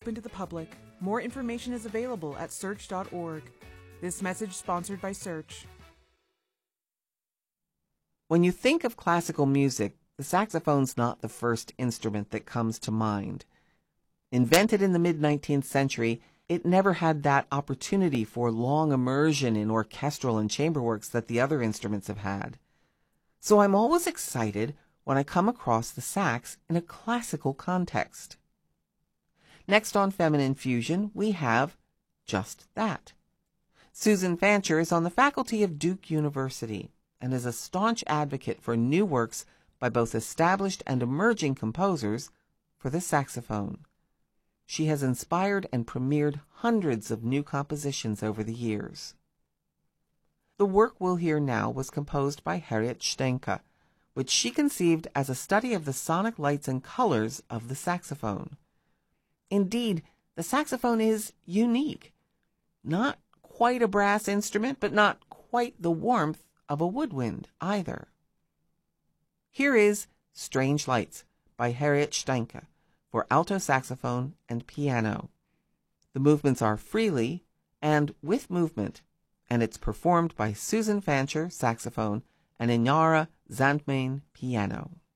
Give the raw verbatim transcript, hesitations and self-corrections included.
open to the public. More information is available at search dot org. This message sponsored by Search. When you think of classical music, the saxophone's not the first instrument that comes to mind. Invented in the mid-nineteenth century, it never had that opportunity for long immersion in orchestral and chamber works that the other instruments have had. So I'm always excited when I come across the sax in a classical context. Next on Feminine Fusion, we have just that. Susan Fancher is on the faculty of Duke University and is a staunch advocate for new works by both established and emerging composers for the saxophone. She has inspired and premiered hundreds of new compositions over the years. The work we'll hear now was composed by Harriet Stenka, which she conceived as a study of the sonic lights and colors of the saxophone. Indeed, the saxophone is unique. Not quite a brass instrument, but not quite the warmth of a woodwind either. Here is Strange Lights by Harriet Stenka for alto saxophone and piano. The movements are freely and with movement, and it's performed by Susan Fancher, saxophone, and Inyara Zandmain, piano.